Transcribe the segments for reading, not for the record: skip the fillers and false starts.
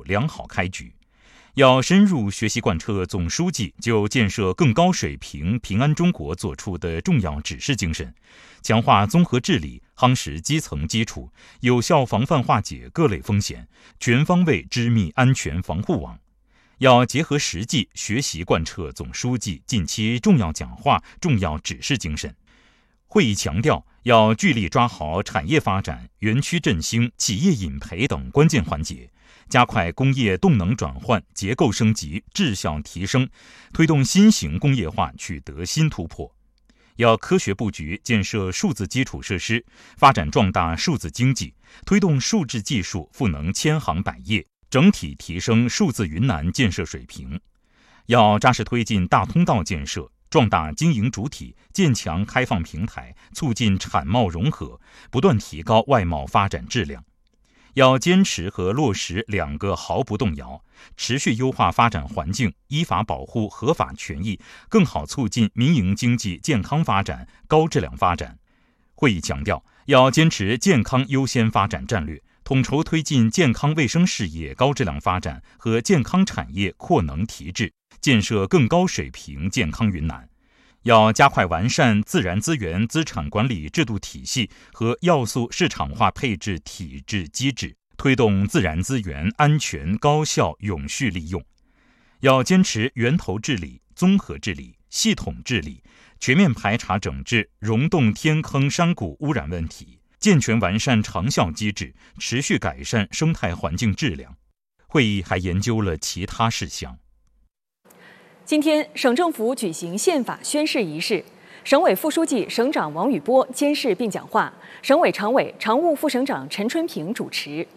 良好开局。要深入学习贯彻总书记就建设更高水平平安中国作出的重要指示精神，强化综合治理，夯实基层基础，有效防范化解各类风险，全方位织密安全防护网。要结合实际学习贯彻总书记近期重要讲话、重要指示精神。会议强调，要聚力抓好产业发展、园区振兴、企业引培等关键环节，加快工业动能转换、结构升级、质效提升，推动新型工业化取得新突破。要科学布局建设数字基础设施，发展壮大数字经济，推动数字技术赋能千行百业，整体提升数字云南建设水平。要扎实推进大通道建设，壮大经营主体，建强开放平台，促进产贸融合，不断提高外贸发展质量。要坚持和落实2个毫不动摇，持续优化发展环境，依法保护合法权益，更好促进民营经济健康发展、高质量发展。会议强调，要坚持健康优先发展战略，统筹推进健康卫生事业高质量发展和健康产业扩能提质，建设更高水平健康云南。要加快完善自然资源资产管理制度体系和要素市场化配置体制机制，推动自然资源安全、高效、永续利用。要坚持源头治理、综合治理、系统治理，全面排查整治溶洞天坑山谷污染问题，健全完善长效机制，持续改善生态环境质量。会议还研究了其他事项。 今天，省政府举行宪法宣誓仪式，省委副书记、省长王宇波监誓并讲话，省委常委、常务副省长陈春平主持。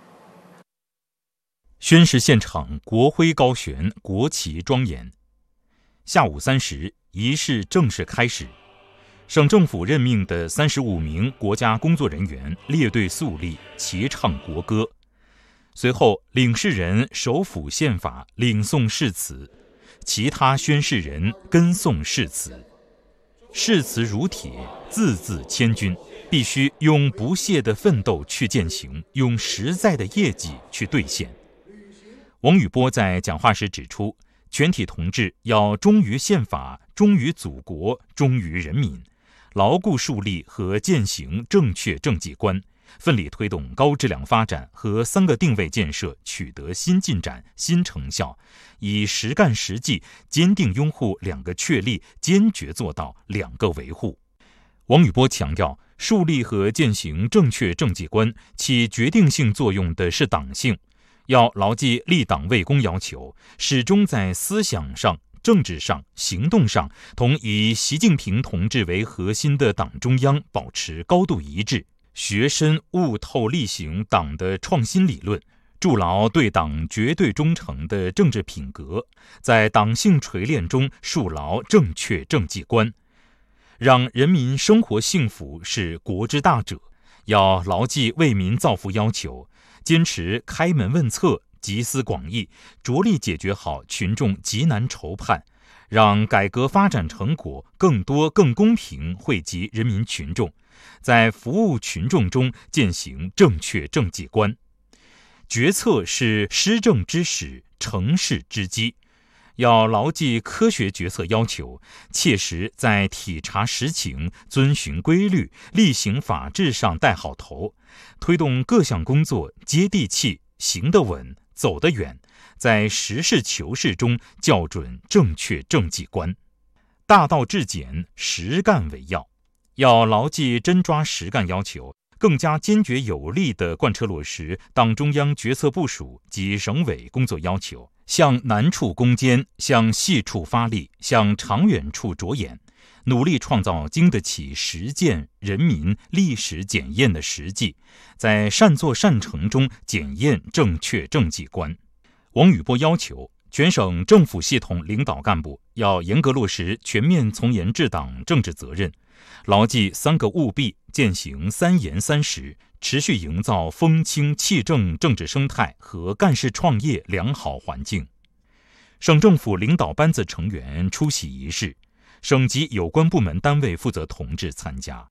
宣誓现场国徽高悬，国旗庄严。下午3时，仪式正式开始。省政府任命的35名国家工作人员列队肃立，齐唱国歌。随后，领誓人手抚宪法，领诵誓词。其他宣誓人跟诵誓词，誓词如铁，字字千钧，必须用不懈的奋斗去践行，用实在的业绩去兑现。王宇波在讲话时指出，全体同志要忠于宪法，忠于祖国，忠于人民，牢固树立和践行正确政绩观，奋力推动高质量发展和3个定位建设取得新进展、新成效，以实干实际坚定拥护2个确立，坚决做到2个维护。王宇波强调，树立和践行正确政绩观，起决定性作用的是党性，要牢记立党为公要求，始终在思想上、政治上、行动上同以习近平同志为核心的党中央保持高度一致，学深悟透力行党的创新理论，筑牢对党绝对忠诚的政治品格，在党性锤炼中树牢正确政绩观，让人民生活幸福是国之大者。要牢记为民造福要求，坚持开门问策，集思广益，着力解决好群众急难愁盼，让改革发展成果更多更公平惠及人民群众，在服务群众中践行正确政绩观。决策是施政之始，成事之基，要牢记科学决策要求，切实在体察实情、遵循规律、厉行法治上带好头，推动各项工作接地气、行得稳、走得远，在实事求是中校准正确政绩观。大道至简，实干为要，要牢记真抓实干要求，更加坚决有力地贯彻落实党中央决策部署及省委工作要求，向难处攻坚，向细处发力，向长远处着眼，努力创造经得起实践、人民、历史检验的实际，在善作善成中检验正确政绩观。王宇波要求全省政府系统领导干部要严格落实全面从严治党政治责任，牢记3个务必，践行3严3实，持续营造风清气正政治生态和干事创业良好环境。省政府领导班子成员出席仪式，省级有关部门单位负责同志参加。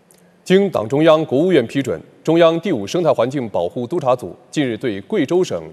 经党中央、国务院批准，中央第5生态环境保护督察组近日对贵州省